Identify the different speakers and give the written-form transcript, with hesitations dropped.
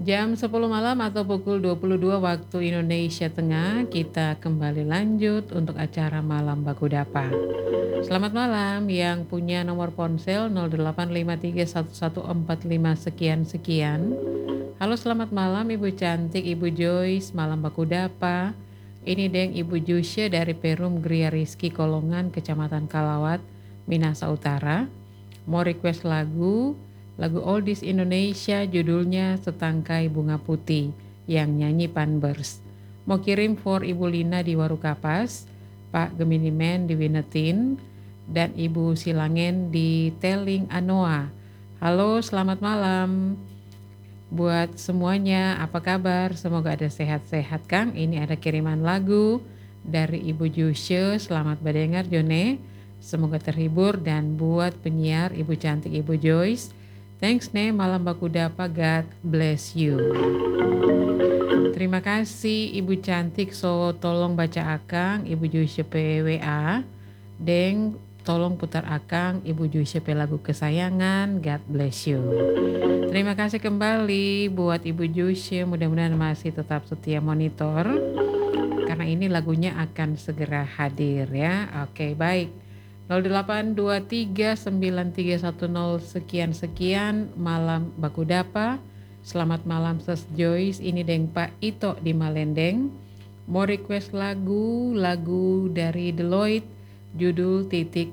Speaker 1: Jam 10 malam atau pukul 22 waktu Indonesia Tengah, kita kembali lanjut untuk acara Malam Baku Dapa. Selamat malam yang punya nomor ponsel 08531145 sekian-sekian. Halo selamat malam Ibu Cantik, Ibu Joyce, Malam Baku Dapa. Ini Deng Ibu Jusye dari Perum Gria Rizky Kolongan, Kecamatan Kalawat, Minahasa Utara. Mau request lagu Oldies Indonesia, judulnya Setangkai Bunga Putih, yang nyanyi Panbers. Mau kirim for Ibu Lina di Warukapas, Pak Gemini Man di Winetin, dan Ibu Silangen di Teling Anoa. Halo, selamat malam buat semuanya, apa kabar? Semoga ada sehat-sehat Kang. Ini ada kiriman lagu dari Ibu Jusye, selamat berdengar Jone. Semoga terhibur, dan buat penyiar Ibu Cantik Ibu Joyce, thanks nih Malam Baku Dapa, God bless you. Terima kasih Ibu Cantik, so tolong baca Akang Ibu Jusye PWA, Deng tolong putar Akang Ibu Jusye lagu kesayangan, God bless you. Terima kasih kembali buat Ibu Jusye, mudah-mudahan masih tetap setia monitor, karena ini lagunya akan segera hadir ya. Oke, baik. 08239310 sekian-sekian Malam Baku Dapa. Selamat malam Ses Joyce, ini Deng Pak Ito di Malendeng. Mau request lagu dari Deloitte, judul Titik